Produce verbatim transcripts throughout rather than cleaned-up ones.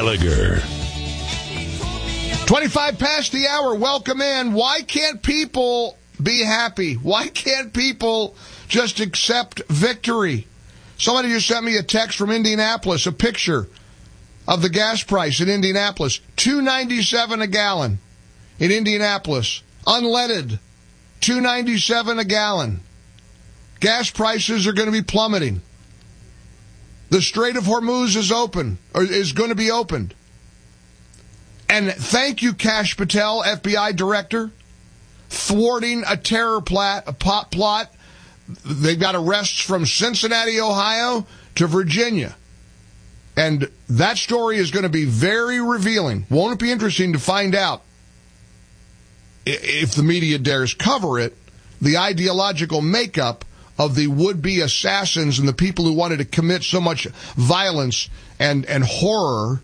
Gallagher. twenty-five past the hour. Welcome in. Why can't people be happy? Why can't people just accept victory? Somebody just sent me a text from Indianapolis, a picture of the gas price in Indianapolis. two ninety-seven a gallon in Indianapolis. Unleaded. two ninety-seven a gallon. Gas prices are going to be plummeting. The Strait of Hormuz is open, or is going to be opened. And thank you, Kash Patel, F B I director, thwarting a terror plot, a pot plot. They've got arrests from Cincinnati, Ohio to Virginia. And that story is going to be very revealing. Won't it be interesting to find out, if the media dares cover it, the ideological makeup of the would-be assassins and the people who wanted to commit so much violence and, and horror.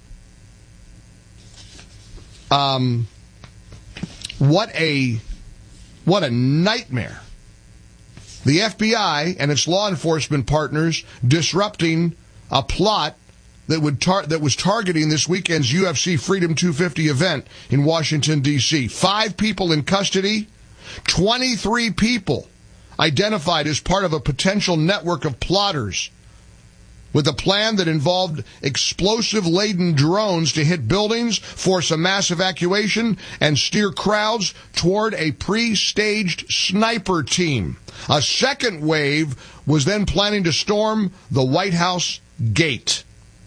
Um, what a, what a nightmare. The F B I and its law enforcement partners disrupting a plot that would tar- that was targeting this weekend's U F C Freedom two fifty event in Washington, D C Five people in custody, twenty-three people identified as part of a potential network of plotters with a plan that involved explosive-laden drones to hit buildings, force a mass evacuation, and steer crowds toward a pre-staged sniper team. A second wave was then planning to storm the White House gate.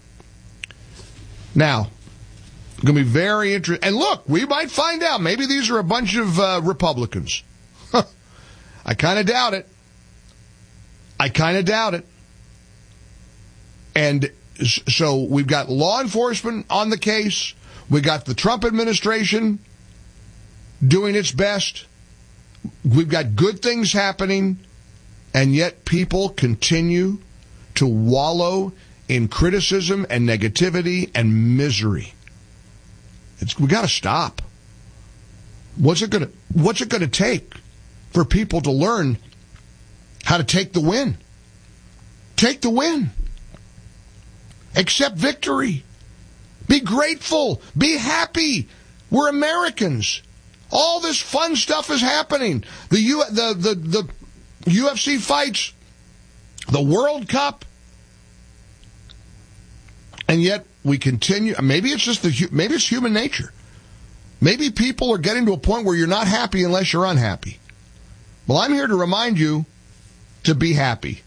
Now, it's going to be very interesting. And look, we might find out. Maybe these are a bunch of uh, Republicans. I kind of doubt it. I kind of doubt it. And so we've got law enforcement on the case. We got the Trump administration doing its best. We've got good things happening. And yet people continue to wallow in criticism and negativity and misery. It's, we got to stop. What's it going to, what's it going to take for people to learn how to take the win? Take the win. Accept victory. Be grateful. Be happy. We're Americans. All this fun stuff is happening. The U, the, the, the U F C fights, the World Cup, and yet we continue. Maybe it's just the, maybe it's human nature. Maybe people are getting to a point where you're not happy unless you're unhappy. Well, I'm here to remind you to be happy.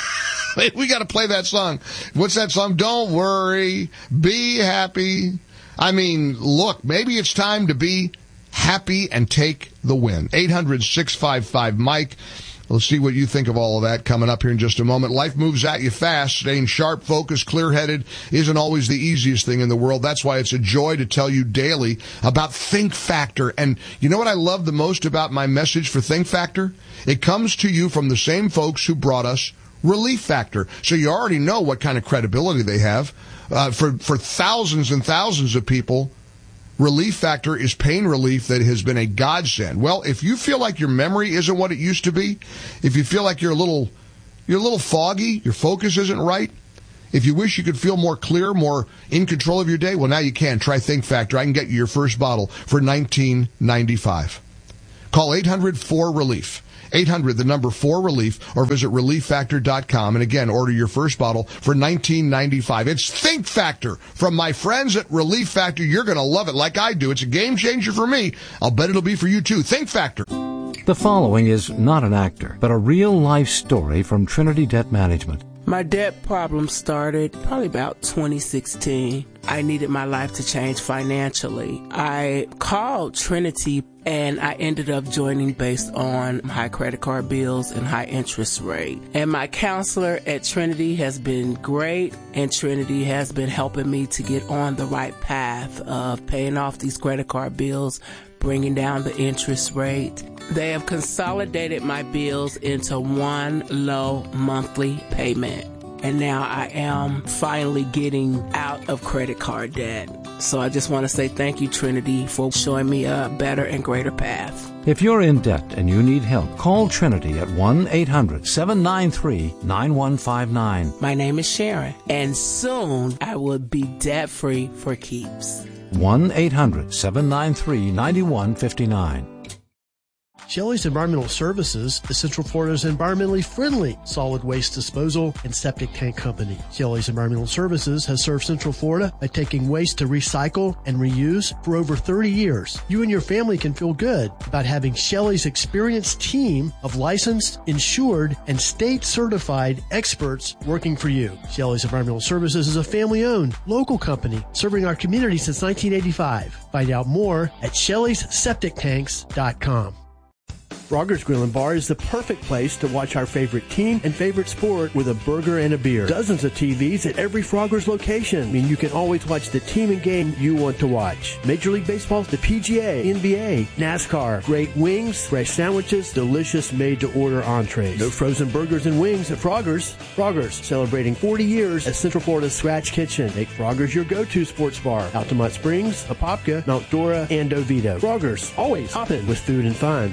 We got to play that song. What's that song? Don't worry. Be happy. I mean, look, maybe it's time to be happy and take the win. eight hundred, six five five, Mike. Let's see what you think of all of that coming up here in just a moment. Life moves at you fast. Staying sharp, focused, clear-headed isn't always the easiest thing in the world. That's why it's a joy to tell you daily about Think Factor. And you know what I love the most about my message for Think Factor? It comes to you from the same folks who brought us Relief Factor. So you already know what kind of credibility they have. Uh, for, for thousands and thousands of people, Relief Factor is pain relief that has been a godsend. Well, if you feel like your memory isn't what it used to be, if you feel like you're a little, you're a little foggy, your focus isn't right, if you wish you could feel more clear, more in control of your day, well, now you can. Try Think Factor. I can get you your first bottle for nineteen ninety-five. Call eight hundred four relief. eight hundred, the number four relief, or visit relief factor dot com. And again, order your first bottle for nineteen ninety-five. It's Think Factor from my friends at Relief Factor. You're going to love it like I do. It's a game changer for me. I'll bet it'll be for you too. Think Factor. The following is not an actor, but a real-life story from Trinity Debt Management. My debt problem started probably about twenty sixteen. I needed my life to change financially. I called Trinity and I ended up joining based on high credit card bills and high interest rate. And my counselor at Trinity has been great, and Trinity has been helping me to get on the right path of paying off these credit card bills, bringing down the interest rate. They have consolidated my bills into one low monthly payment. And now I am finally getting out of credit card debt. So I just want to say thank you, Trinity, for showing me a better and greater path. If you're in debt and you need help, call Trinity at one eight hundred seven nine three nine one five nine. My name is Sharon, and soon I will be debt-free for keeps. one eight hundred seven nine three nine one five nine. Shelley's Environmental Services is Central Florida's environmentally friendly solid waste disposal and septic tank company. Shelley's Environmental Services has served Central Florida by taking waste to recycle and reuse for over thirty years. You and your family can feel good about having Shelley's experienced team of licensed, insured, and state-certified experts working for you. Shelley's Environmental Services is a family-owned, local company serving our community since nineteen eighty-five. Find out more at shelleys septic tanks dot com. Frogger's Grill and Bar is the perfect place to watch our favorite team and favorite sport with a burger and a beer. Dozens of T Vs at every Frogger's location mean you can always watch the team and game you want to watch. Major League Baseball, the P G A, N B A, NASCAR, great wings, fresh sandwiches, delicious made-to-order entrees. No frozen burgers and wings at Frogger's. Frogger's, celebrating forty years as Central Florida's Scratch Kitchen. Make Frogger's your go-to sports bar. Altamont Springs, Apopka, Mount Dora, and Oviedo. Frogger's, always hopping with food and fun.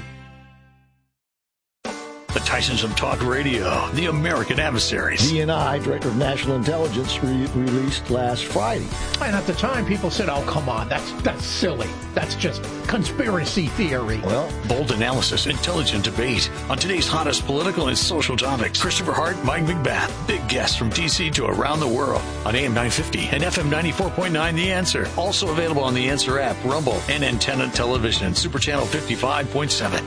The Tysons of Talk Radio, the American Adversaries. D N I, Director of National Intelligence, re- released last Friday. And at the time, people said, oh, come on, that's that's silly. That's just conspiracy theory. Well, bold analysis, intelligent debate on today's hottest political and social topics. Christopher Hart, Mike McBath, big guests from D C to around the world on A M nine fifty and F M ninety-four point nine The Answer. Also available on The Answer app, Rumble, and Antenna Television, Super Channel fifty-five point seven.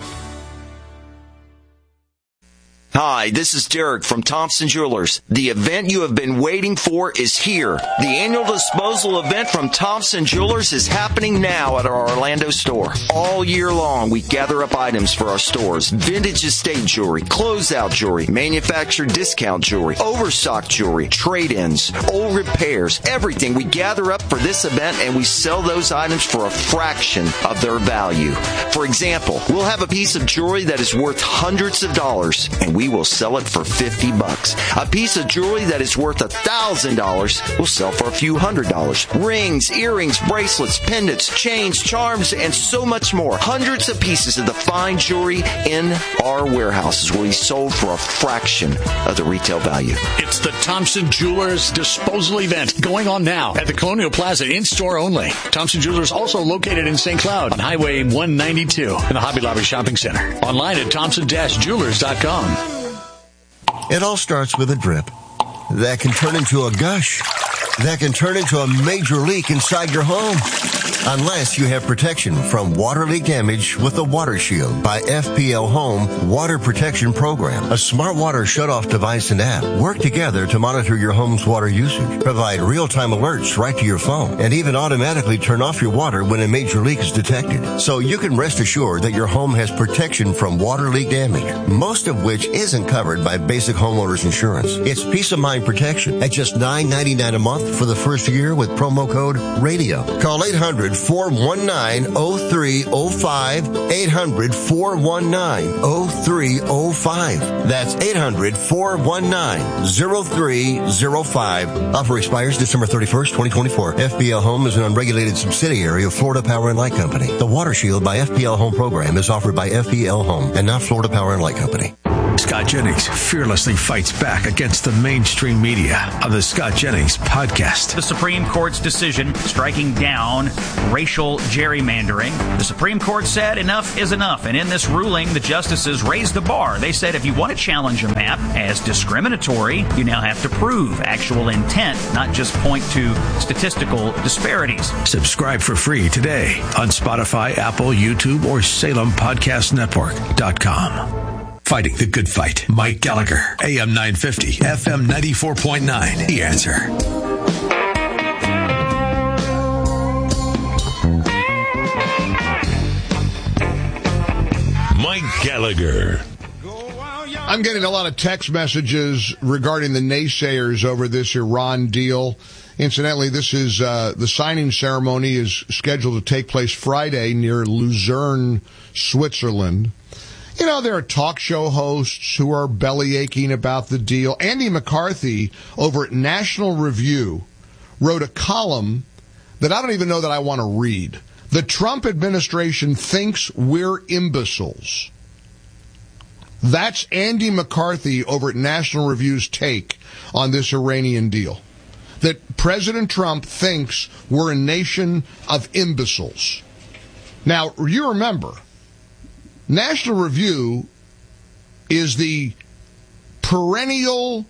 Hi, this is Derek from Thompson Jewelers. The event you have been waiting for is here. The annual disposal event from Thompson Jewelers is happening now at our Orlando store. All year long, we gather up items for our stores. Vintage estate jewelry, closeout jewelry, manufactured discount jewelry, overstock jewelry, trade-ins, old repairs, everything. We gather up for this event and we sell those items for a fraction of their value. For example, we'll have a piece of jewelry that is worth hundreds of dollars and we will sell it for fifty bucks. A piece of jewelry that is worth a thousand dollars will sell for a few hundred dollars. Rings, earrings, bracelets, pendants, chains, charms, and so much more. Hundreds of pieces of the fine jewelry in our warehouses will be sold for a fraction of the retail value. It's the Thompson Jewelers Disposal Event going on now at the Colonial Plaza in-store only. Thompson Jewelers also located in Saint Cloud on Highway one ninety-two in the Hobby Lobby Shopping Center. Online at thompson dash jewelers dot com. It all starts with a drip that can turn into a gush, that can turn into a major leak inside your home. Unless you have protection from water leak damage with the Water Shield by F P L Home Water Protection Program. A smart water shutoff device and app work together to monitor your home's water usage, provide real-time alerts right to your phone, and even automatically turn off your water when a major leak is detected. So you can rest assured that your home has protection from water leak damage, most of which isn't covered by basic homeowners insurance. It's peace of mind protection at just nine ninety-nine a month for the first year with promo code RADIO. Call eight hundred four one nine oh three oh five, eight hundred four one nine oh three oh five. That's eight hundred four one nine oh three oh five. Offer expires December thirty-first, twenty twenty-four. F P L Home is an unregulated subsidiary of Florida Power and Light Company. The Water Shield by F P L Home program is offered by F P L Home and not Florida Power and Light Company. Scott Jennings fearlessly fights back against the mainstream media on the Scott Jennings podcast. The Supreme Court's decision striking down racial gerrymandering. The Supreme Court said enough is enough. And in this ruling, the justices raised the bar. They said if you want to challenge a map as discriminatory, you now have to prove actual intent, not just point to statistical disparities. Subscribe for free today on Spotify, Apple, YouTube, or Salem Podcast Network dot com. Fighting the good fight. Mike Gallagher, A M nine fifty, F M ninety-four point nine. The Answer. Mike Gallagher. I'm getting a lot of text messages regarding the naysayers over this Iran deal. Incidentally, this is uh, the signing ceremony is scheduled to take place Friday near Luzerne, Switzerland. You know, there are talk show hosts who are belly aching about the deal. Andy McCarthy over at National Review wrote a column that I don't even know that I want to read. The Trump administration thinks we're imbeciles. That's Andy McCarthy over at National Review's take on this Iranian deal. That President Trump thinks we're a nation of imbeciles. Now, you remember, National Review is the perennial,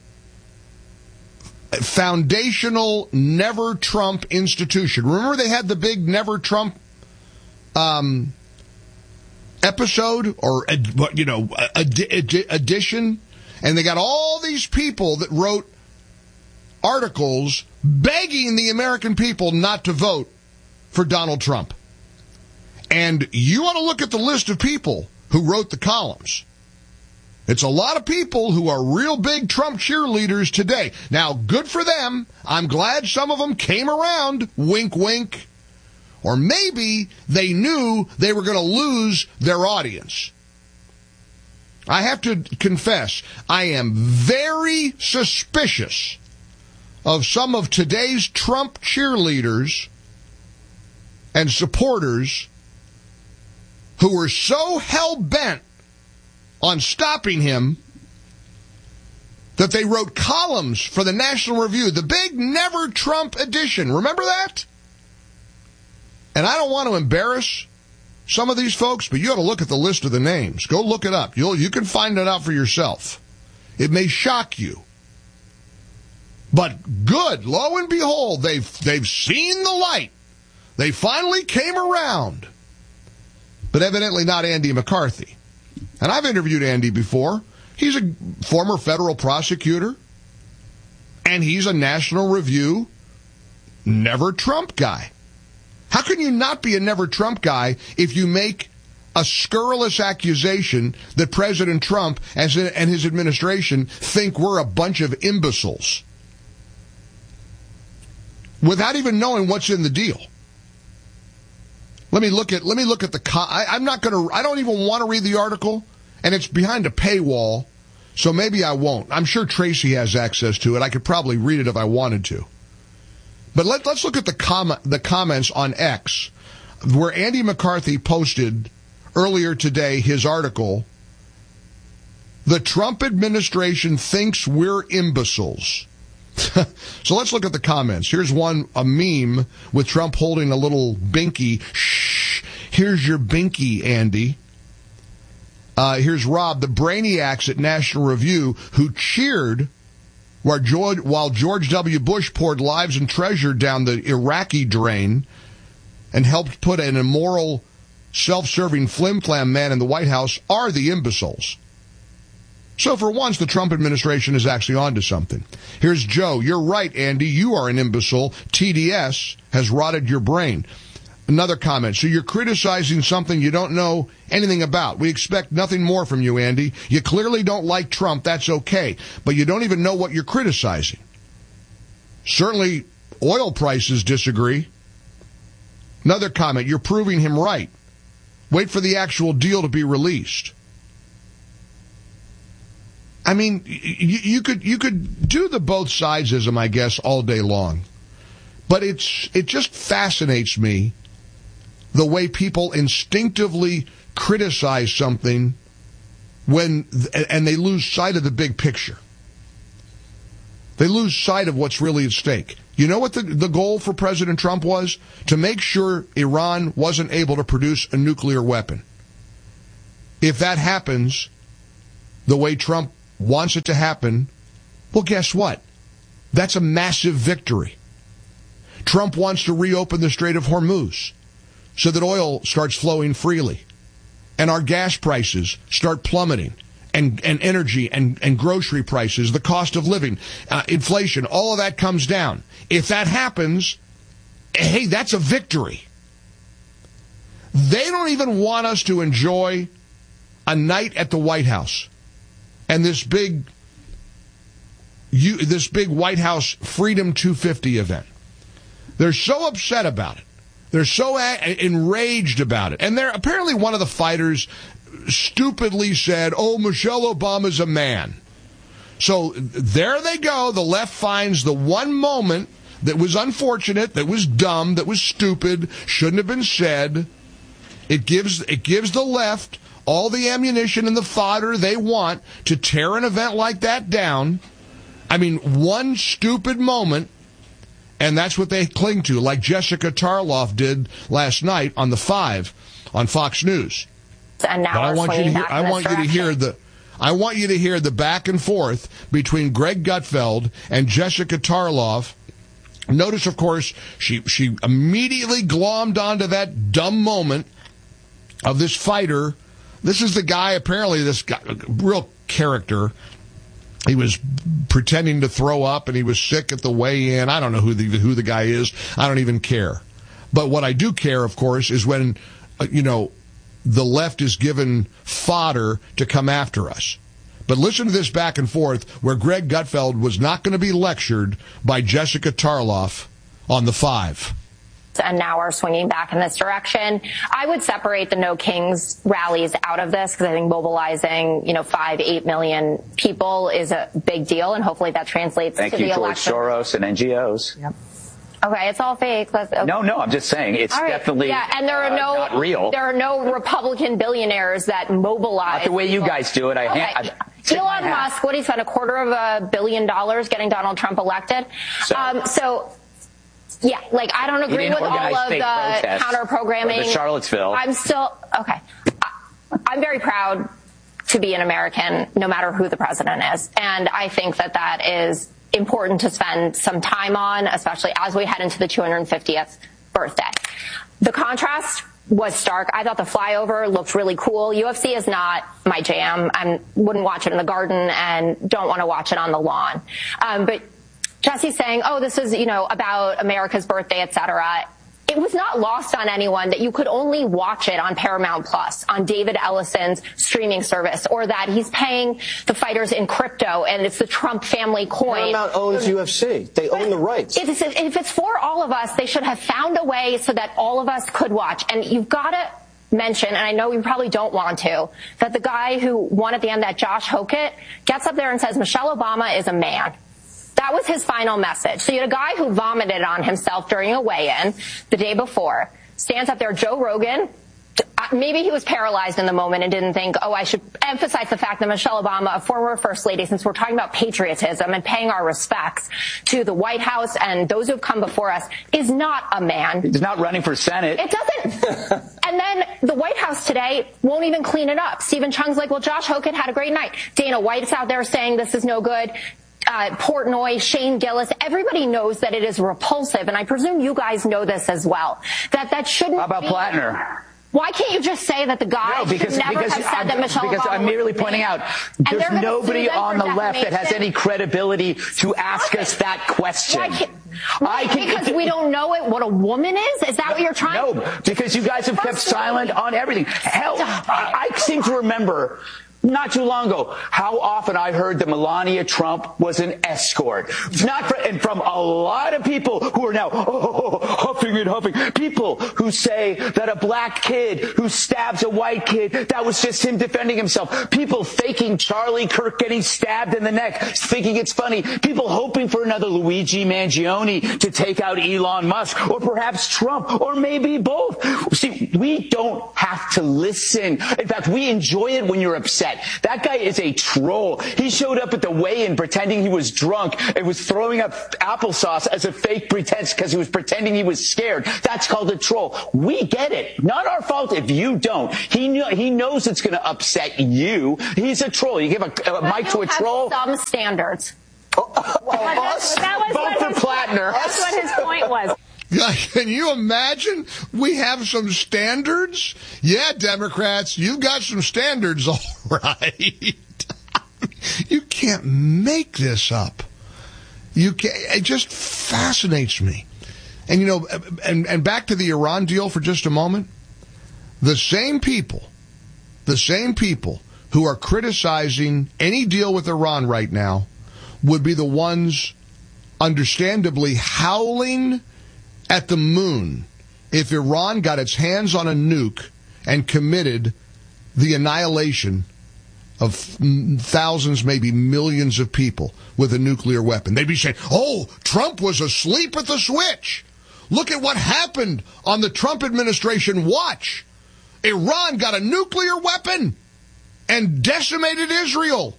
foundational Never Trump institution. Remember they had the big Never Trump um, episode or, you know, edition? And they got all these people that wrote articles begging the American people not to vote for Donald Trump. And you want to look at the list of people who wrote the columns. It's a lot of people who are real big Trump cheerleaders today. Now, good for them. I'm glad some of them came around, wink, wink. Or maybe they knew they were going to lose their audience. I have to confess, I am very suspicious of some of today's Trump cheerleaders and supporters who were so hell-bent on stopping him that they wrote columns for the National Review, the big Never Trump edition. Remember that? And I don't want to embarrass some of these folks, but you ought to look at the list of the names. Go look it up. You'll, you can find it out for yourself. It may shock you. But good, lo and behold, they've, they've seen the light. They finally came around. But evidently not Andy McCarthy. And I've interviewed Andy before. He's a former federal prosecutor. And he's a National Review Never Trump guy. How can you not be a Never Trump guy if you make a scurrilous accusation that President Trump and his administration think we're a bunch of imbeciles without even knowing what's in the deal? Let me look at let me look at the I, I'm not going to I don't even want to read the article, and it's behind a paywall, so maybe I won't. I'm sure Tracy has access to it. I could probably read it if I wanted to. But let, let's look at the com- the comments on X, where Andy McCarthy posted earlier today his article, "The Trump administration thinks we're imbeciles." So let's look at the comments. Here's one, a meme with Trump holding a little binky. Shh, here's your binky, Andy. Uh, here's Rob, the brainiacs at National Review, who cheered while George, while George W. Bush poured lives and treasure down the Iraqi drain and helped put an immoral, self-serving flim-flam man in the White House, are the imbeciles. So for once, the Trump administration is actually onto something. Here's Joe. You're right, Andy. You are an imbecile. T D S has rotted your brain. Another comment. So you're criticizing something you don't know anything about. We expect nothing more from you, Andy. You clearly don't like Trump. That's okay. But you don't even know what you're criticizing. Certainly, oil prices disagree. Another comment. You're proving him right. Wait for the actual deal to be released. I mean, you, you could you could do the both sidesism, I guess, all day long. But it's it just fascinates me the way people instinctively criticize something when and they lose sight of the big picture. They lose sight of what's really at stake. You know what the, the goal for President Trump was? To make sure Iran wasn't able to produce a nuclear weapon. If that happens the way Trump wants it to happen, well, guess what? That's a massive victory. Trump wants to reopen the Strait of Hormuz so that oil starts flowing freely and our gas prices start plummeting, and, and energy and, and grocery prices, the cost of living, uh, inflation, all of that comes down. If that happens, hey, that's a victory. They don't even want us to enjoy a night at the White House and this big, you, this big White House Freedom two fifty event. They're so upset about it. They're so a- enraged about it. And they're apparently one of the fighters stupidly said, oh, Michelle Obama's a man. So there they go. The left finds the one moment that was unfortunate, that was dumb, that was stupid, shouldn't have been said. It gives it gives the left all the ammunition and the fodder they want to tear an event like that down. I mean, one stupid moment, and that's what they cling to, like Jessica Tarloff did last night on the Five on Fox News. And now but I want you to hear, I want you to hear the I want you to hear the back and forth between Greg Gutfeld and Jessica Tarloff. Notice, of course, she she immediately glommed onto that dumb moment of this fighter. This is the guy, apparently, this guy, real character. He was pretending to throw up, and he was sick at the weigh-in. I don't know who the who the guy is. I don't even care. But what I do care, of course, is when, uh, you know, the left is given fodder to come after us. But listen to this back and forth where Greg Gutfeld was not going to be lectured by Jessica Tarloff on the Five. And now are swinging back in this direction. I would separate the No Kings rallies out of this because I think mobilizing, you know, five, eight million people is a big deal, and hopefully that translates Thank to you, the George election. Soros and N G Os. Yep. Okay, it's all fake. Let's, okay. No, no, I'm just saying it's right. definitely yeah, and there are uh, no not real. There are no Republican billionaires that mobilize. Not the way you guys do it. I, okay. ha- I Elon Musk, what he spent a quarter of a billion dollars getting Donald Trump elected. So. Um, so Yeah, like I don't agree with all of the counter programming. The Charlottesville. I'm still okay. I'm very proud to be an American, no matter who the president is, and I think that that is important to spend some time on, especially as we head into the two hundred fiftieth birthday. The contrast was stark. I thought the flyover looked really cool. U F C is not my jam. I wouldn't watch it in the garden and don't want to watch it on the lawn. Um, but Jesse's saying, oh, this is, you know, about America's birthday, et cetera. It was not lost on anyone that you could only watch it on Paramount Plus, on David Ellison's streaming service, or that he's paying the fighters in crypto and it's the Trump family coin. Paramount owns U F C. They own the rights. If it's, if it's for all of us, they should have found a way so that all of us could watch. And you've got to mention, and I know you probably don't want to, that the guy who won at the end, that Josh Hokett, gets up there and says Michelle Obama is a man. That was his final message. So you had a guy who vomited on himself during a weigh-in the day before, stands up there, Joe Rogan. Maybe he was paralyzed in the moment and didn't think, oh, I should emphasize the fact that Michelle Obama, a former first lady, since we're talking about patriotism and paying our respects to the White House and those who have come before us, is not a man. He's not running for Senate. It doesn't. And then the White House today won't even clean it up. Stephen Chung's like, well, Josh Hokett had a great night. Dana White's out there saying this is no good. Uh, Portnoy, Shane Gillis, everybody knows that it is repulsive, and I presume you guys know this as well. That that shouldn't. How about be, Plattner? Why can't you just say that the guy no, because, should never because have said I'm, that Michelle Because Obama I'm merely was pointing out and there's nobody on the left that has any credibility to ask okay. us that question. Why can't, I can, because we don't know it, what a woman is? Is that what you're trying no, to No, because you guys have kept silent on everything. Hell, I, I seem to remember not too long ago how often I heard that Melania Trump was an escort. Not for, and from a lot of people who are now oh, huffing and huffing. People who say that a black kid who stabs a white kid, that was just him defending himself. People faking Charlie Kirk getting stabbed in the neck, thinking it's funny. People hoping for another Luigi Mangione to take out Elon Musk, or perhaps Trump, or maybe both. See, we don't have to listen. In fact, we enjoy it when you're upset. That guy is a troll. He showed up at the weigh-in pretending he was drunk and was throwing up applesauce as a fake pretense because he was pretending he was scared. That's called a troll. We get it. Not our fault if you don't. He kn- he knows it's going to upset you. He's a troll. You give a, a mic to a troll. Some standards. Oh, well, us, that was vote for his, Plattner. That's what his point was. Can you imagine? We have some standards? Yeah, Democrats, you've got some standards, all right. You can't make this up. You can't, it just fascinates me. And, you know, and, and back to the Iran deal for just a moment. The same people, the same people who are criticizing any deal with Iran right now would be the ones understandably howling at the moon if Iran got its hands on a nuke and committed the annihilation of thousands, maybe millions of people with a nuclear weapon. They'd be saying, oh, Trump was asleep at the switch. Look at what happened on the Trump administration watch. Iran got a nuclear weapon and decimated Israel.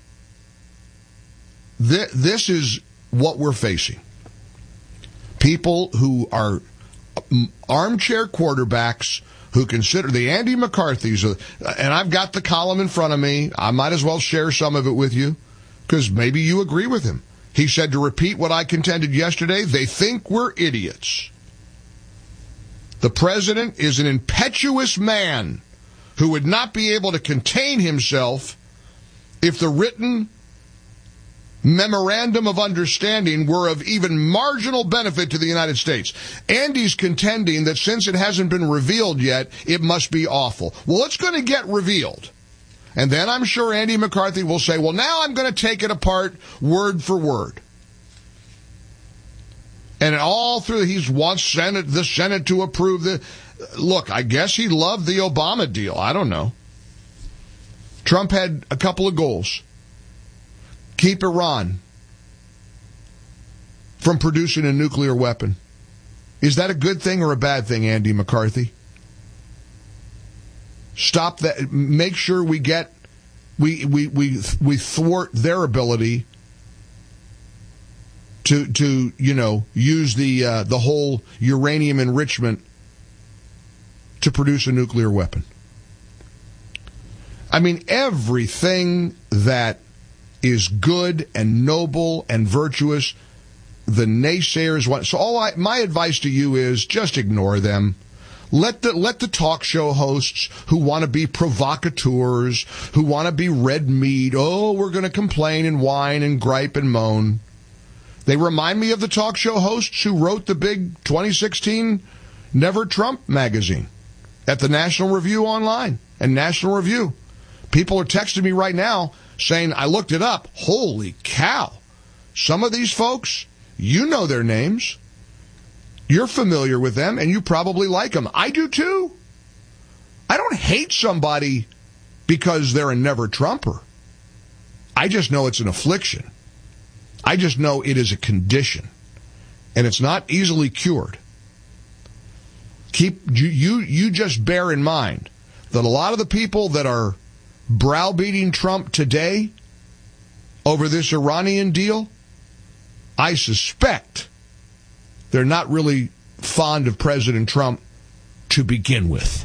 This is what we're facing. People who are armchair quarterbacks who consider the Andy McCarthy's, and I've got the column in front of me. I might as well share some of it with you because maybe you agree with him. He said, to repeat what I contended yesterday, they think we're idiots. The president is an impetuous man who would not be able to contain himself if the written memorandum of understanding were of even marginal benefit to the United States. Andy's contending that since it hasn't been revealed yet, it must be awful. Well, it's going to get revealed. And then I'm sure Andy McCarthy will say, well, now I'm going to take it apart word for word. And all through, he wants Senate, the Senate to approve the... Look, I guess he loved the Obama deal. I don't know. Trump had a couple of goals. Keep Iran from producing a nuclear weapon. Is that a good thing or a bad thing, Andy McCarthy? Stop that. Make sure we get, we we we we thwart their ability to to you know use the uh, the whole uranium enrichment to produce a nuclear weapon. I mean, everything that is good and noble and virtuous, the naysayers want. So all I, my advice to you is just ignore them. Let the let the talk show hosts who want to be provocateurs, who want to be red meat, oh, we're going to complain and whine and gripe and moan. They remind me of the talk show hosts who wrote the big twenty sixteen Never Trump magazine at the National Review Online and National Review. People are texting me right now saying, I looked it up. Holy cow. Some of these folks, you know their names. You're familiar with them, and you probably like them. I do, too. I don't hate somebody because they're a never-Trumper. I just know it's an affliction. I just know it is a condition, and it's not easily cured. Keep you, you, you just bear in mind that a lot of the people that are browbeating Trump today over this Iranian deal, I suspect they're not really fond of President Trump to begin with.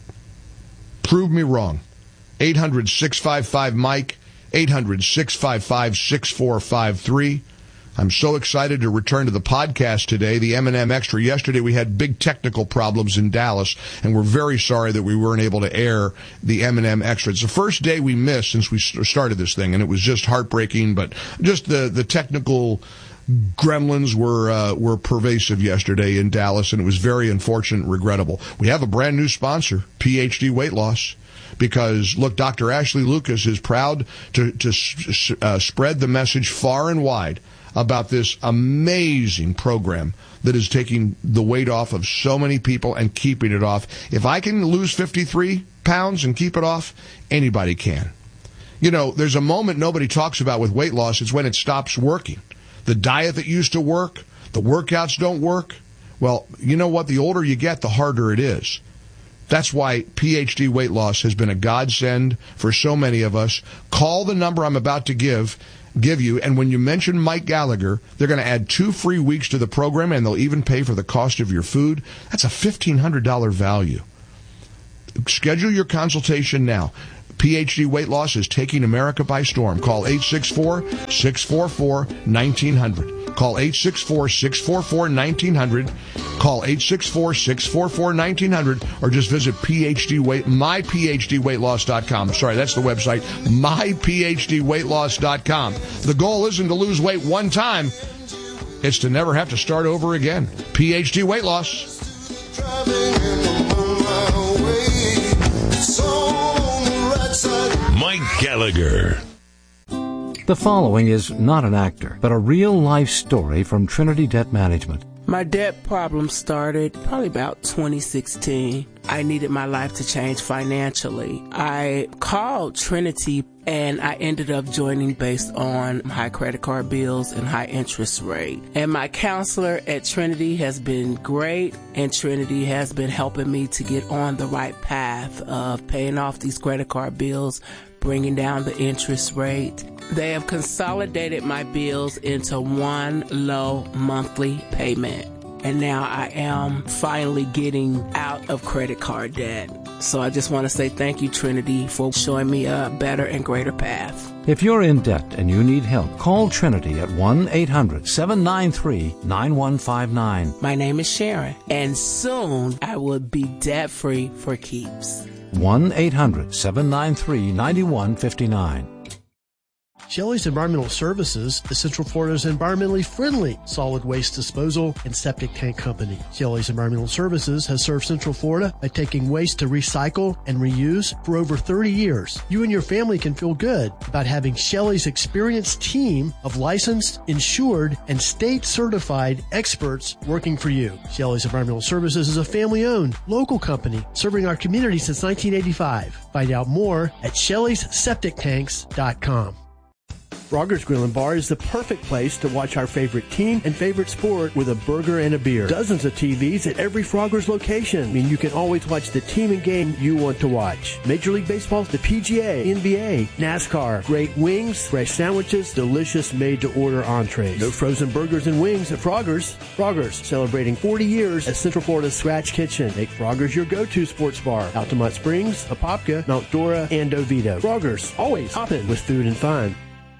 Prove me wrong. eight hundred, six five five, Mike, eight hundred, six five five, six four five three. I'm so excited to return to the podcast today, the M and M Extra. Yesterday we had big technical problems in Dallas, and we're very sorry that we weren't able to air the M and M Extra. It's the first day we missed since we started this thing, and it was just heartbreaking, but just the, the technical gremlins were uh, were pervasive yesterday in Dallas, and it was very unfortunate and regrettable. We have a brand new sponsor, P H D Weight Loss. Because, look, Doctor Ashley Lucas is proud to, to uh, spread the message far and wide about this amazing program that is taking the weight off of so many people and keeping it off. If I can lose fifty-three pounds and keep it off, anybody can. You know, there's a moment nobody talks about with weight loss. It's when it stops working. The diet that used to work, the workouts don't work. Well, you know what? The older you get, the harder it is. That's why P H D Weight Loss has been a godsend for so many of us. Call the number I'm about to give give you, and when you mention Mike Gallagher, they're going to add two free weeks to the program, and they'll even pay for the cost of your food. That's a fifteen hundred dollars value. Schedule your consultation now. P H D Weight Loss is taking America by storm. Call eight six four, six four four, one nine zero zero. Call eight six four, six four four, one nine zero zero. Call eight six four, six four four, one nine zero zero, or just visit P H D Weight, my P H D weight loss dot com. Sorry, that's the website, my P H D weight loss dot com. The goal isn't to lose weight one time. It's to never have to start over again. P H D Weight Loss. Mike Gallagher. The following is not an actor, but a real-life story from Trinity Debt Management. My debt problem started probably about twenty sixteen. I needed my life to change financially. I called Trinity and I ended up joining based on high credit card bills and high interest rate. And my counselor at Trinity has been great, and Trinity has been helping me to get on the right path of paying off these credit card bills, bringing down the interest rate. They have consolidated my bills into one low monthly payment. And now I am finally getting out of credit card debt. So I just want to say thank you, Trinity, for showing me a better and greater path. If you're in debt and you need help, call Trinity at one eight hundred seven nine three nine one five nine. My name is Sharon, and soon I will be debt-free for keeps. one eight hundred seven nine three nine one five nine. Shelley's Environmental Services is Central Florida's environmentally friendly solid waste disposal and septic tank company. Shelley's Environmental Services has served Central Florida by taking waste to recycle and reuse for over thirty years. You and your family can feel good about having Shelley's experienced team of licensed, insured, and state-certified experts working for you. Shelley's Environmental Services is a family-owned, local company serving our community since nineteen eighty-five. Find out more at shelleys septic tanks dot com. Frogger's Grill and Bar is the perfect place to watch our favorite team and favorite sport with a burger and a beer. Dozens of T Vs at every Frogger's location mean you can always watch the team and game you want to watch. Major League Baseball, the P G A, N B A, NASCAR, great wings, fresh sandwiches, delicious made-to-order entrees. No frozen burgers and wings at Frogger's. Frogger's, celebrating forty years as Central Florida's Scratch Kitchen. Make Frogger's your go-to sports bar. Altamont Springs, Apopka, Mount Dora, and Oviedo. Frogger's, always hopping with food and fun.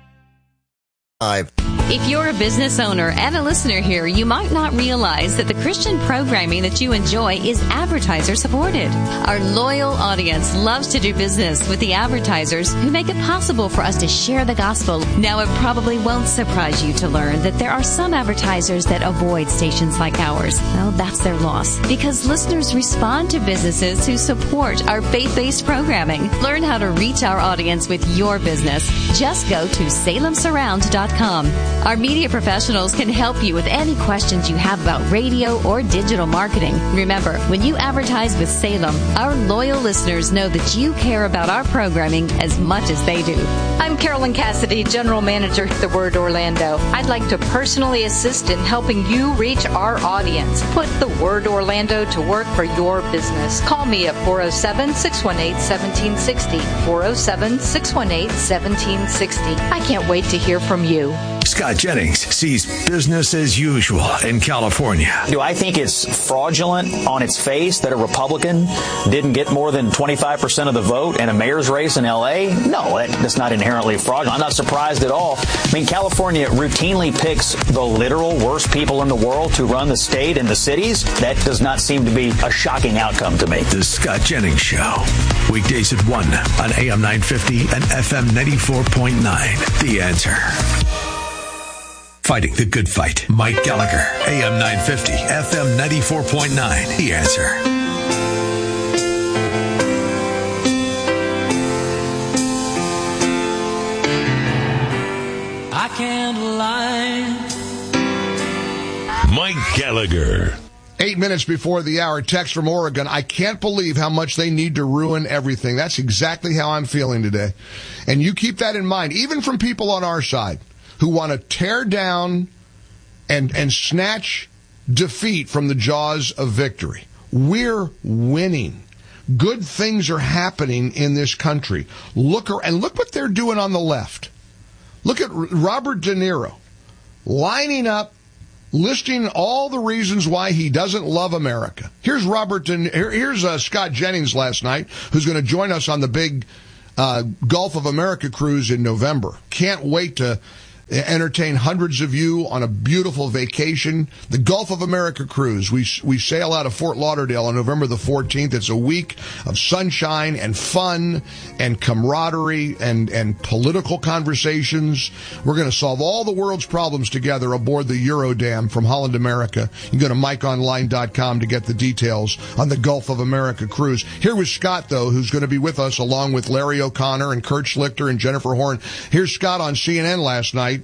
I've If you're a business owner and a listener here, you might not realize that the Christian programming that you enjoy is advertiser supported. Our loyal audience loves to do business with the advertisers who make it possible for us to share the gospel. Now, it probably won't surprise you to learn that there are some advertisers that avoid stations like ours. Well, that's their loss, because listeners respond to businesses who support our faith-based programming. Learn how to reach our audience with your business. Just go to salem surround dot com. Our media professionals can help you with any questions you have about radio or digital marketing. Remember, when you advertise with Salem, our loyal listeners know that you care about our programming as much as they do. I'm Carolyn Cassidy, General Manager at The Word Orlando. I'd like to personally assist in helping you reach our audience. Put The Word Orlando to work for your business. Call me at four oh seven, six one eight, one seven six oh, four oh seven, six one eight, one seven six oh. I can't wait to hear from you. Scott Jennings sees business as usual in California. Do I think it's fraudulent on its face that a Republican didn't get more than twenty-five percent of the vote in a mayor's race in L A? No, that's not inherently fraudulent. I'm not surprised at all. I mean, California routinely picks the literal worst people in the world to run the state and the cities. That does not seem to be a shocking outcome to me. The Scott Jennings Show. Weekdays at one on A M nine fifty and F M ninety-four point nine. The Answer. Fighting the good fight. Mike Gallagher, A M nine fifty, F M ninety-four point nine. The Answer. I can't lie. Mike Gallagher. Eight minutes before the hour, text from Oregon. I can't believe how much they need to ruin everything. That's exactly how I'm feeling today. And you keep that in mind, even from people on our side who want to tear down and and snatch defeat from the jaws of victory. We're winning. Good things are happening in this country. Look, and look what they're doing on the left. Look at Robert De Niro lining up, listing all the reasons why he doesn't love America. Here's Robert. De, here's uh, Scott Jennings last night, who's going to join us on the big uh, Gulf of America cruise in November. Can't wait to entertain hundreds of you on a beautiful vacation. The Gulf of America cruise. We we sail out of Fort Lauderdale on November the fourteenth. It's a week of sunshine and fun and camaraderie and, and political conversations. We're going to solve all the world's problems together aboard the Eurodam from Holland America. You can go to mike online dot com to get the details on the Gulf of America cruise. Here was Scott, though, who's going to be with us along with Larry O'Connor and Kurt Schlichter and Jennifer Horn. Here's Scott on C N N last night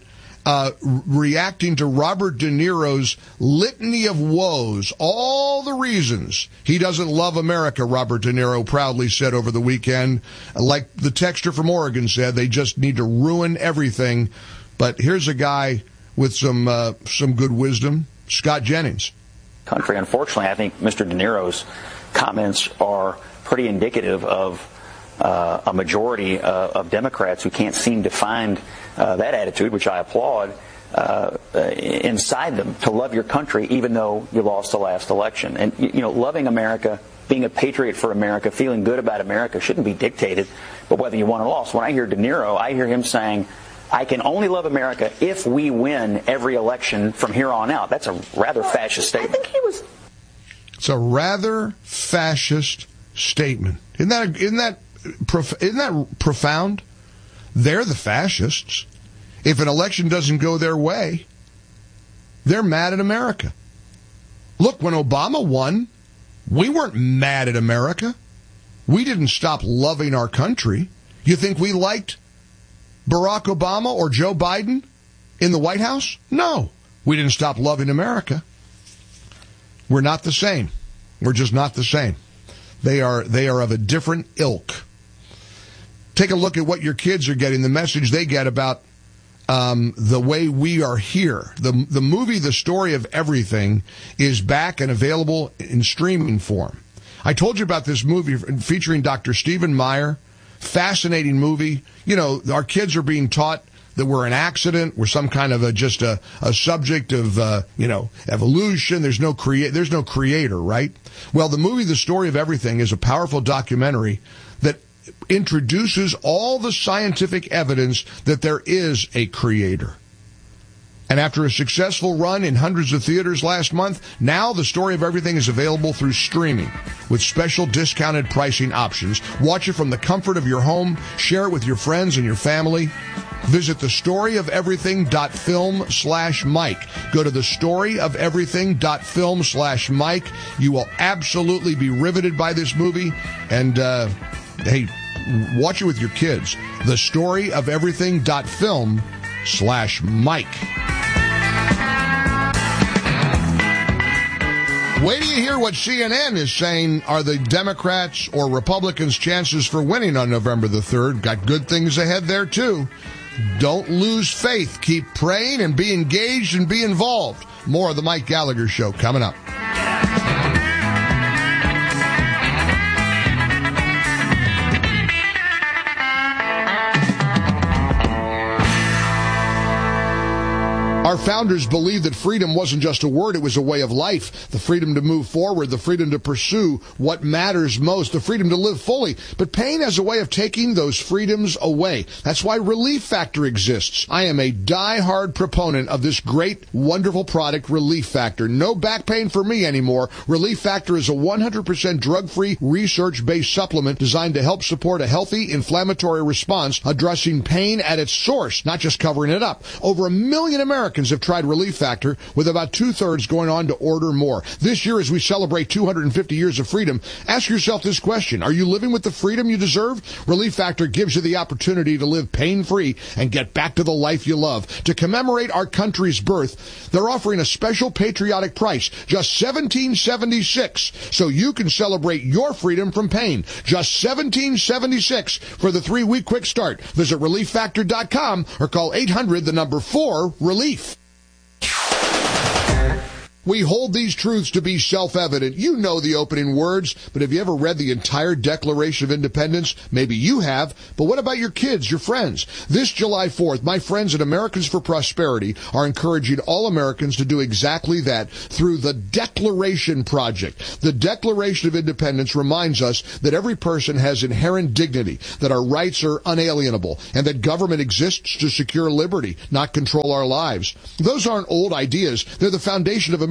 uh, reacting to Robert De Niro's litany of woes, all the reasons he doesn't love America, Robert De Niro proudly said over the weekend. Like the texter from Oregon said, they just need to ruin everything. But here's a guy with some uh, some good wisdom, Scott Jennings. Country, unfortunately, I think Mister De Niro's comments are pretty indicative of uh, a majority uh, of Democrats who can't seem to find uh, that attitude, which I applaud, uh, uh, inside them to love your country even though you lost the last election. And, you know, loving America, being a patriot for America, feeling good about America shouldn't be dictated by whether you won or lost. When I hear De Niro, I hear him saying, I can only love America if we win every election from here on out. That's a rather fascist statement. I think he was. It's a rather fascist statement. Isn't that isn't that isn't that profound? They're the fascists. If an election doesn't go their way, they're mad at America. Look, when Obama won, we weren't mad at America. We didn't stop loving our country. You think we liked Barack Obama or Joe Biden in the White House? No. We didn't stop loving America. We're not the same. We're just not the same. They are they are of a different ilk. Take a look at what your kids are getting, the message they get about um, the way we are here. The, the movie, The Story of Everything, is back and available in streaming form. I told you about this movie featuring Doctor Stephen Meyer. Fascinating movie. You know, our kids are being taught that we're an accident, we're some kind of a just a, a subject of uh, you know, evolution. There's no create, there's no creator, right? Well, the movie The Story of Everything is a powerful documentary that introduces all the scientific evidence that there is a creator. And after a successful run in hundreds of theaters last month, now The Story of Everything is available through streaming with special discounted pricing options. Watch it from the comfort of your home. Share it with your friends and your family. Visit thestoryofeverything.film slash Mike. Go to thestoryofeverything.film slash Mike. You will absolutely be riveted by this movie. And, uh, hey, watch it with your kids. Thestoryofeverything.film slash Mike. Wait till you hear what C N N is saying are the Democrats or Republicans' chances for winning on November the third. Got good things ahead there, too. Don't lose faith. Keep praying and be engaged and be involved. More of the Mike Gallagher Show coming up. Our founders believed that freedom wasn't just a word, it was a way of life. The freedom to move forward, the freedom to pursue what matters most, the freedom to live fully. But pain has a way of taking those freedoms away. That's why Relief Factor exists. I am a die-hard proponent of this great, wonderful product, Relief Factor. No back pain for me anymore. Relief Factor is a one hundred percent drug-free, research-based supplement designed to help support a healthy inflammatory response, addressing pain at its source, not just covering it up. Over a million Americans have tried Relief Factor, with about two-thirds going on to order more. This year, as we celebrate two hundred fifty years of freedom, ask yourself this question. Are you living with the freedom you deserve? Relief Factor gives you the opportunity to live pain-free and get back to the life you love. To commemorate our country's birth, they're offering a special patriotic price, just seventeen seventy-six, so you can celebrate your freedom from pain. Just seventeen seventy-six for the three-week quick start. Visit relief factor dot com or call eight hundred, the number four, relief. We hold these truths to be self-evident. You know the opening words, but have you ever read the entire Declaration of Independence? Maybe you have, but what about your kids, your friends? This July fourth, my friends at Americans for Prosperity are encouraging all Americans to do exactly that through the Declaration Project. The Declaration of Independence reminds us that every person has inherent dignity, that our rights are unalienable, and that government exists to secure liberty, not control our lives. Those aren't old ideas. They're the foundation of America.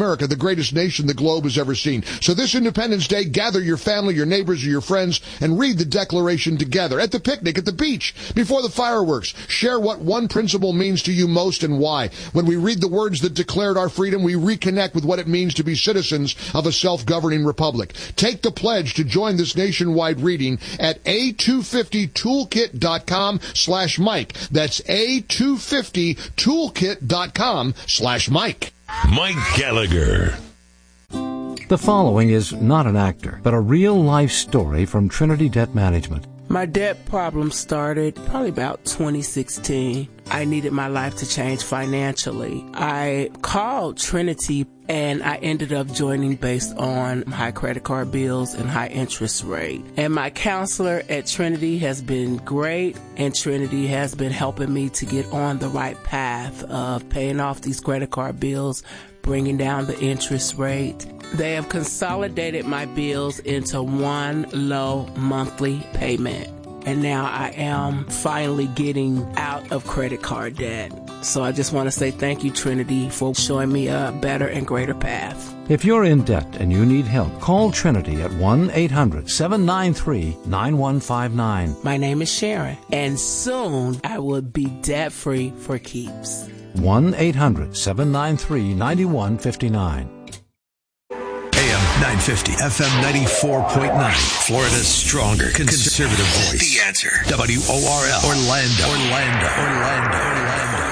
America, the greatest nation the globe has ever seen. So this Independence Day, gather your family, your neighbors, or your friends, and read the Declaration together. At the picnic, at the beach, before the fireworks. Share what one principle means to you most and why. When we read the words that declared our freedom, we reconnect with what it means to be citizens of a self-governing republic. Take the pledge to join this nationwide reading at A two fifty toolkit dot com slash Mike. That's A two fifty toolkit dot com slash Mike. Mike Gallagher. The following is not an actor, but a real-life story from Trinity Debt Management. My debt problem started probably about twenty sixteen. I needed my life to change financially. I called Trinity and I ended up joining based on high credit card bills and high interest rate. And my counselor at Trinity has been great, and Trinity has been helping me to get on the right path of paying off these credit card bills, bringing down the interest rate. They have consolidated my bills into one low monthly payment. And now I am finally getting out of credit card debt. So I just want to say thank you, Trinity, for showing me a better and greater path. If you're in debt and you need help, call Trinity at one eight hundred seven nine three nine one five nine. My name is Sharon, and soon I will be debt-free for keeps. one eight hundred seven nine three nine one five nine. nine fifty, F M ninety-four point nine, Florida's stronger conservative voice. The Answer. W O R L. Orlando. Orlando. Orlando. Orlando.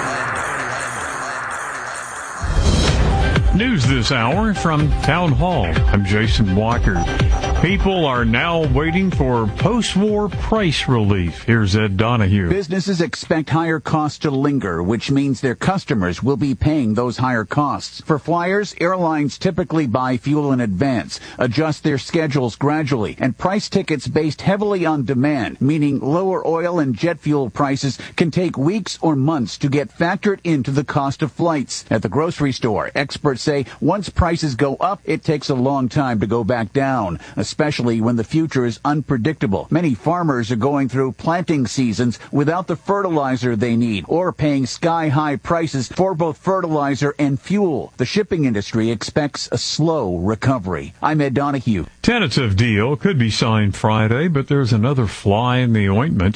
News this hour from Town Hall. I'm Jason Walker. People are now waiting for post-war price relief. Here's Ed Donahue. Businesses expect higher costs to linger, which means their customers will be paying those higher costs. For flyers, airlines typically buy fuel in advance, adjust their schedules gradually, and price tickets based heavily on demand, meaning lower oil and jet fuel prices can take weeks or months to get factored into the cost of flights. At the grocery store, experts say once prices go up, it takes a long time to go back down, especially when the future is unpredictable. Many farmers are going through planting seasons without the fertilizer they need or paying sky-high prices for both fertilizer and fuel. The shipping industry expects a slow recovery. I'm Ed Donahue. Tentative deal could be signed Friday, but there's another fly in the ointment.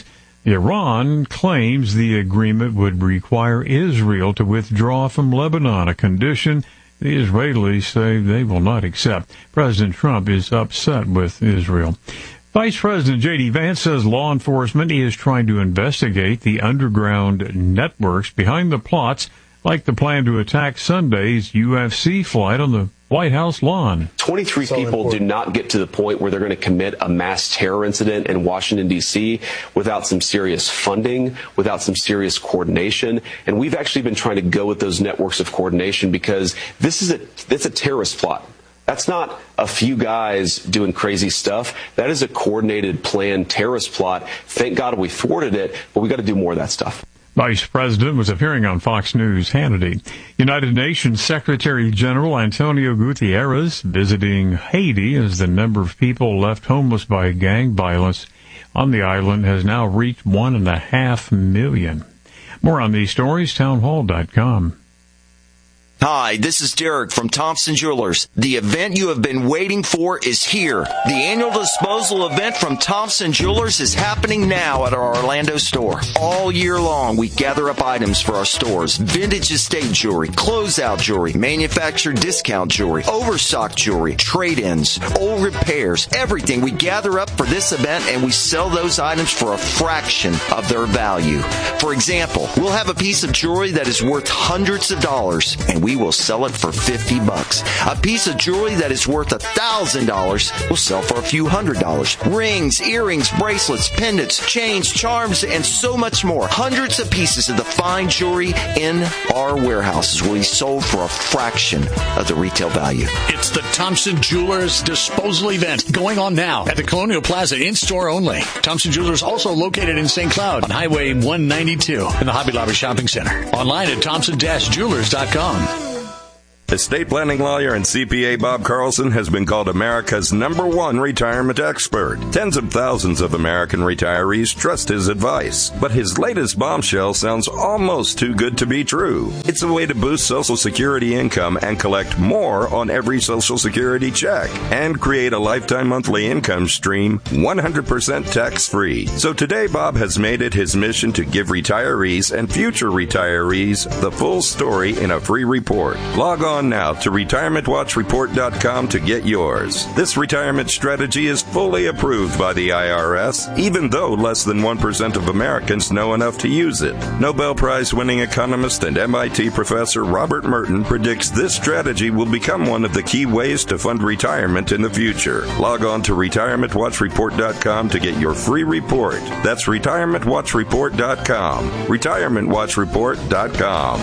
Iran claims the agreement would require Israel to withdraw from Lebanon, a condition the Israelis say they will not accept. President Trump is upset with Israel. Vice President J D Vance says law enforcement is trying to investigate the underground networks behind the plots, like the plan to attack Sunday's U F C fight on the White House lawn. twenty-three so people important. do not get to the point where they're going to commit a mass terror incident in Washington, D C without some serious funding, without some serious coordination. And we've actually been trying to go with those networks of coordination because this is a, it's a terrorist plot. That's not a few guys doing crazy stuff. That is a coordinated, planned terrorist plot. Thank God we thwarted it, but we got to do more of that stuff. Vice President was appearing on Fox News Hannity. United Nations Secretary General Antonio Guterres visiting Haiti as the number of people left homeless by gang violence on the island has now reached one and a half million. More on these stories, townhall dot com. Hi, this is Derek from Thompson Jewelers. The event you have been waiting for is here. The annual disposal event from Thompson Jewelers is happening now at our Orlando store. All year long, we gather up items for our stores. Vintage estate jewelry, closeout jewelry, manufactured discount jewelry, overstock jewelry, trade-ins, old repairs, everything we gather up for this event, and we sell those items for a fraction of their value. For example, we'll have a piece of jewelry that is worth hundreds of dollars, and we will sell it for fifty bucks. A piece of jewelry that is worth a thousand dollars will sell for a few hundred dollars. Rings, earrings, bracelets, pendants, chains, charms, and so much more. Hundreds of pieces of the fine jewelry in our warehouses will be sold for a fraction of the retail value. It's the Thompson Jewelers Disposal Event going on now at the Colonial Plaza in-store only. Thompson Jewelers also located in Saint Cloud on Highway one ninety-two in the Hobby Lobby Shopping Center. Online at thompson dash jewelers dot com. Estate planning lawyer and C P A Bob Carlson has been called America's number one retirement expert. Tens of thousands of American retirees trust his advice. But his latest bombshell sounds almost too good to be true. It's a way to boost Social Security income and collect more on every Social Security check and create a lifetime monthly income stream one hundred percent tax-free. So today, Bob has made it his mission to give retirees and future retirees the full story in a free report. Log on now to retirement watch report dot com to get yours. This retirement strategy is fully approved by the I R S, even though less than one percent of Americans know enough to use it. Nobel Prize-winning economist and M I T professor Robert Merton predicts this strategy will become one of the key ways to fund retirement in the future. Log on to retirement watch report dot com to get your free report. That's retirement watch report dot com. retirement watch report dot com.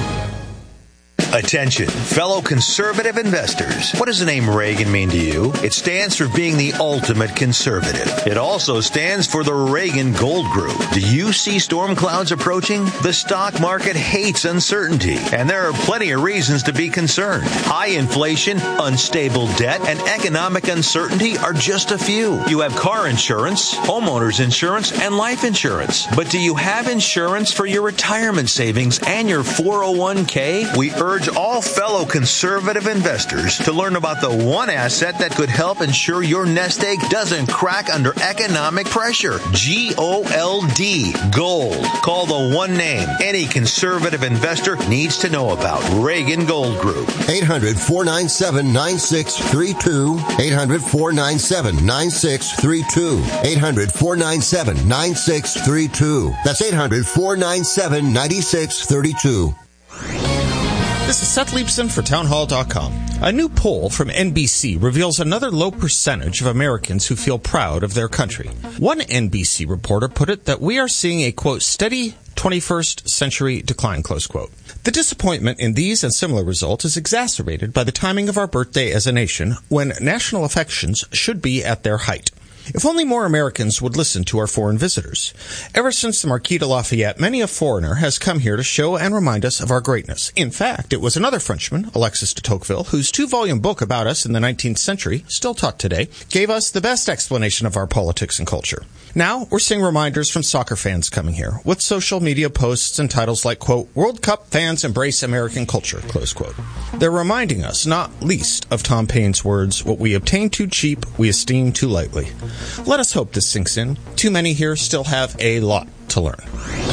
Attention, fellow conservative investors. What does the name Reagan mean to you? It stands for being the ultimate conservative. It also stands for the Reagan Gold Group. Do you see storm clouds approaching? The stock market hates uncertainty, and there are plenty of reasons to be concerned. High inflation, unstable debt, and economic uncertainty are just a few. You have car insurance, homeowners insurance, and life insurance. But do you have insurance for your retirement savings and your four oh one k? We urge all fellow conservative investors to learn about the one asset that could help ensure your nest egg doesn't crack under economic pressure. G O L D, gold. Call the one name any conservative investor needs to know about. Reagan Gold Group. eight hundred, four nine seven, nine six three two. eight hundred, four nine seven, nine six three two. eight hundred, four nine seven, nine six three two. That's eight hundred, four nine seven, nine six three two. This is Seth Leibson for townhall dot com. A new poll from N B C reveals another low percentage of Americans who feel proud of their country. One N B C reporter put it that we are seeing a, quote, steady twenty-first century decline, close quote. The disappointment in these and similar results is exacerbated by the timing of our birthday as a nation, when national affections should be at their height. If only more Americans would listen to our foreign visitors. Ever since the Marquis de Lafayette, many a foreigner has come here to show and remind us of our greatness. In fact, it was another Frenchman, Alexis de Tocqueville, whose two-volume book about us in the nineteenth century, still taught today, gave us the best explanation of our politics and culture. Now, we're seeing reminders from soccer fans coming here, with social media posts and titles like, quote, World Cup fans embrace American culture, close quote. They're reminding us, not least of Tom Paine's words, what we obtain too cheap, we esteem too lightly. Let us hope this sinks in. Too many here still have a lot to learn.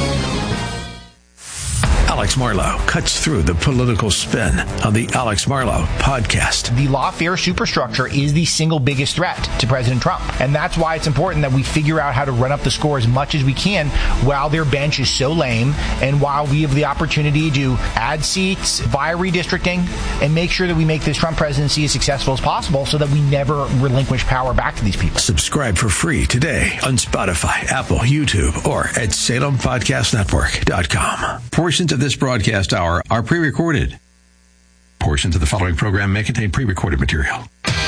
Alex Marlow cuts through the political spin on the Alex Marlow podcast. The lawfare superstructure is the single biggest threat to President Trump. And that's why it's important that we figure out how to run up the score as much as we can while their bench is so lame and while we have the opportunity to add seats via redistricting and make sure that we make this Trump presidency as successful as possible so that we never relinquish power back to these people. Subscribe for free today on Spotify, Apple, YouTube, or at Salem Podcast Network dot com. Portions of this broadcast hour are pre-recorded. Portions of the following program may contain pre-recorded material.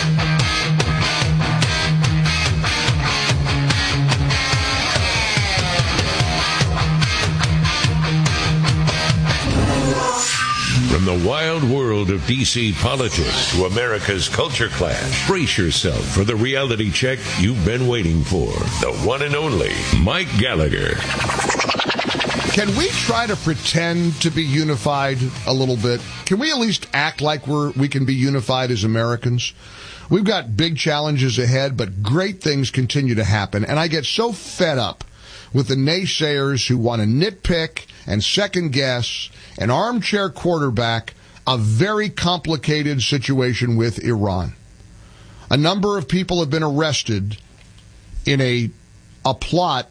From the wild world of D C politics to America's culture clash, brace yourself for the reality check you've been waiting for. The one and only Mike Gallagher. Can we try to pretend to be unified a little bit? Can we at least act like we're we can be unified as Americans? We've got big challenges ahead, but great things continue to happen. And I get so fed up with the naysayers who want to nitpick and second guess and armchair quarterback a very complicated situation with Iran. A number of people have been arrested in a a plot,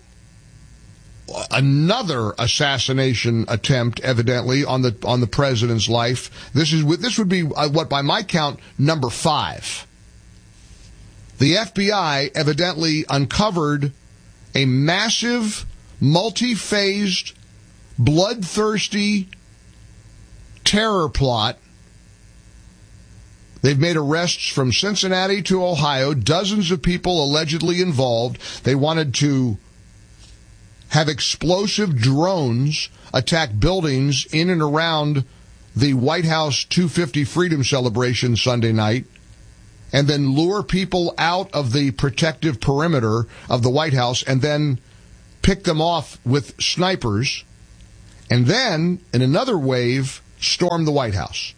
another assassination attempt, evidently, on the on the president's life. This is this would be uh, what, by my count, number five. The F B I evidently uncovered a massive, multi-phased, bloodthirsty terror plot. They've made arrests from Cincinnati to Ohio, dozens of people allegedly involved. They wanted to have explosive drones attack buildings in and around the White House two fifty Freedom Celebration Sunday night and then lure people out of the protective perimeter of the White House and then pick them off with snipers, and then, in another wave, storm the White House.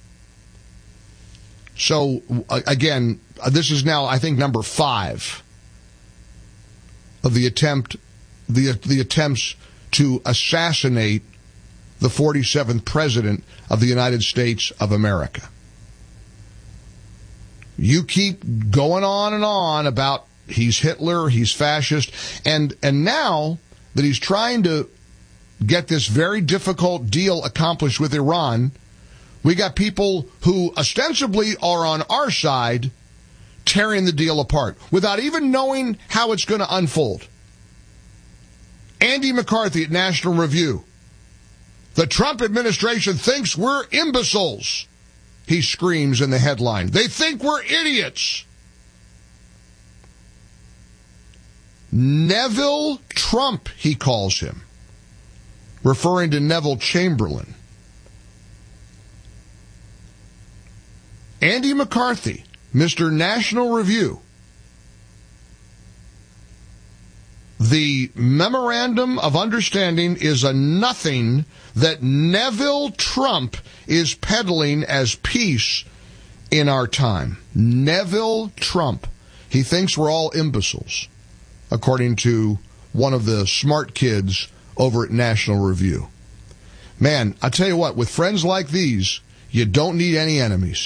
So, again, this is now, I think, number five of the attempt, the the attempts to assassinate the forty-seventh President of the United States of America. You keep going on and on about he's Hitler, he's fascist, and and now that he's trying to get this very difficult deal accomplished with Iran, we got people who ostensibly are on our side tearing the deal apart without even knowing how it's going to unfold. Andy McCarthy at National Review. The Trump administration thinks we're imbeciles, he screams in the headline. They think we're idiots. Neville Trump, he calls him, referring to Neville Chamberlain. Andy McCarthy, Mister National Review. The memorandum of understanding is a nothing that Neville Trump is peddling as peace in our time. Neville Trump. He thinks we're all imbeciles, according to one of the smart kids over at National Review. Man, I tell you what, with friends like these, you don't need any enemies.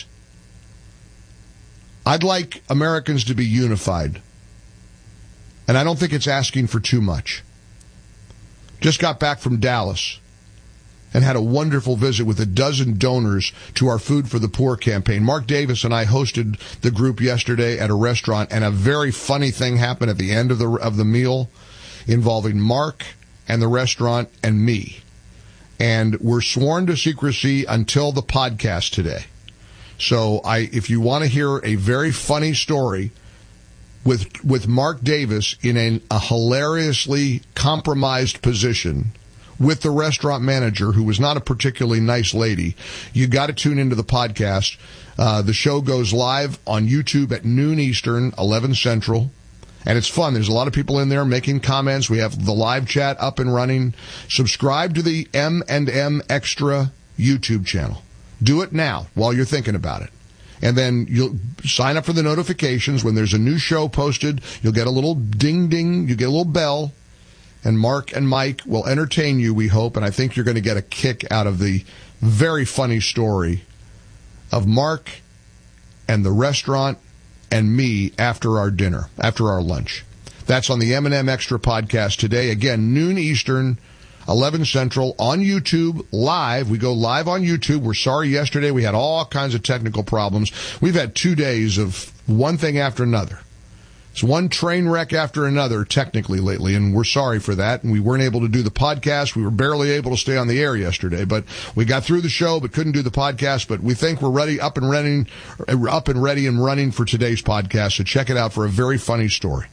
I'd like Americans to be unified. And I don't think it's asking for too much. Just got back from Dallas and had a wonderful visit with a dozen donors to our Food for the Poor campaign. Mark Davis and I hosted the group yesterday at a restaurant, and a very funny thing happened at the end of the of the meal involving Mark and the restaurant and me. And we're sworn to secrecy until the podcast today. So I, if you want to hear a very funny story with with Mark Davis in a, a hilariously compromised position with the restaurant manager, who was not a particularly nice lady, you got to tune into the podcast. Uh, the show goes live on YouTube at noon Eastern, eleven Central, and it's fun. There's a lot of people in there making comments. We have the live chat up and running. Subscribe to the M and M Extra YouTube channel. Do it now while you're thinking about it. And then you'll sign up for the notifications. When there's a new show posted, you'll get a little ding-ding, you get a little bell, and Mark and Mike will entertain you, we hope, and I think you're going to get a kick out of the very funny story of Mark and the restaurant and me after our dinner, after our lunch. That's on the M and M Extra podcast today. Again, noon Eastern, eleven Central, on YouTube, live. We go live on YouTube. We're sorry yesterday we had all kinds of technical problems. We've had two days of one thing after another. It's one train wreck after another technically lately, and we're sorry for that. And we weren't able to do the podcast. We were barely able to stay on the air yesterday, but we got through the show but couldn't do the podcast. But we think we're ready, up and running, up and ready and running for today's podcast. So check it out for a very funny story.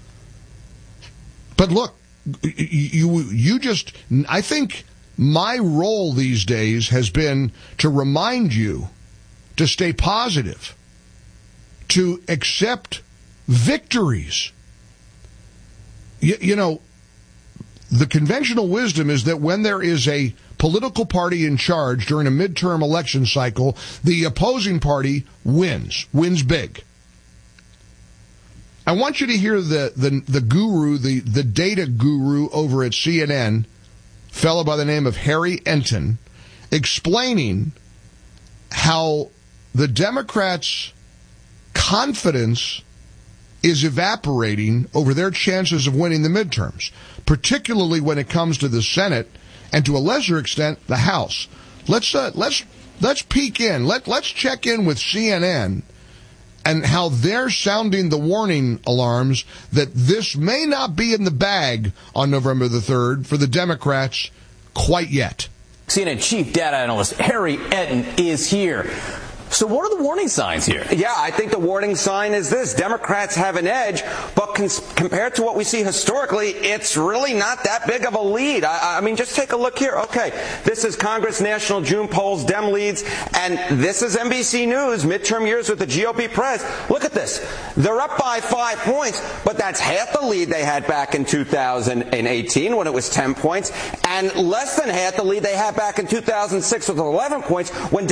But look, You, you just, I think my role these days has been to remind you to stay positive, to accept victories. You, you know, the conventional wisdom is that when there is a political party in charge during a midterm election cycle, the opposing party wins, wins big. I want you to hear the, the, the guru, the, the data guru over at C N N, a fellow by the name of Harry Enton, explaining how the Democrats' confidence is evaporating over their chances of winning the midterms, particularly when it comes to the Senate and to a lesser extent the House. Let's uh, let's let's peek in. Let let's check in with C N N and how they're sounding the warning alarms that this may not be in the bag on November the third for the Democrats quite yet. C N N chief data analyst Harry Enton is here. So what are the warning signs here? Yeah, I think the warning sign is this. Democrats have an edge, but cons- compared to what we see historically, it's really not that big of a lead. I, I mean, just take a look here. Okay, this is Congress National June polls, Dem leads, and this is N B C News, midterm years with the G O P press. Look at this. They're up by five points, but that's half the lead they had back in two thousand eighteen when it was ten points, and less than half the lead they had back in two thousand six with eleven points when